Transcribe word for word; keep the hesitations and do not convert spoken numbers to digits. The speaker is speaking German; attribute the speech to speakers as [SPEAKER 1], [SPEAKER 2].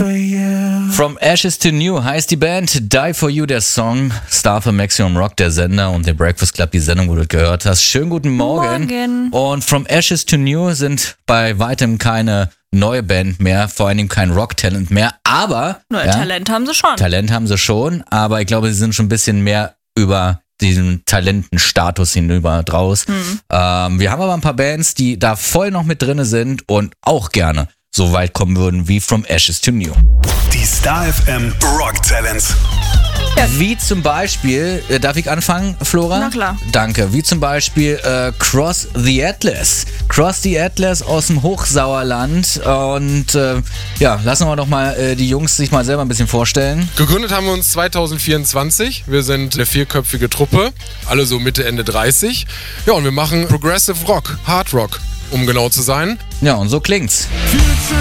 [SPEAKER 1] for you.
[SPEAKER 2] From Ashes to New heißt die Band, Die for You der Song, Star für Maximum Rock der Sender und der Breakfast Club die Sendung, wo du gehört hast. Schönen guten Morgen.
[SPEAKER 3] Morgen.
[SPEAKER 2] Und From Ashes to New sind bei weitem keine neue Band mehr, vor allem kein Rock-Talent mehr, aber
[SPEAKER 3] Nur
[SPEAKER 2] ja,
[SPEAKER 3] Talent haben sie schon.
[SPEAKER 2] Talent haben sie schon, aber ich glaube, sie sind schon ein bisschen mehr über diesen Talentenstatus hinüber draus.
[SPEAKER 3] Hm.
[SPEAKER 2] Ähm, wir haben aber ein paar Bands, die da voll noch mit drin sind und auch gerne so weit kommen würden wie From Ashes to New.
[SPEAKER 1] Die Star F M Rock Talents.
[SPEAKER 2] Wie zum Beispiel, äh, darf ich anfangen, Flora?
[SPEAKER 3] Na klar.
[SPEAKER 2] Danke. Wie zum Beispiel äh, Cross the Atlas. Cross the Atlas aus dem Hochsauerland. Und äh, ja, lassen wir doch mal äh, die Jungs sich mal selber ein bisschen vorstellen.
[SPEAKER 4] Gegründet haben wir uns zwanzig vierundzwanzig. Wir sind eine vierköpfige Truppe, alle so Mitte, Ende dreißig. Ja, und wir machen Progressive Rock, Hard Rock, um genau zu sein.
[SPEAKER 2] Ja, und so klingt's.
[SPEAKER 1] Future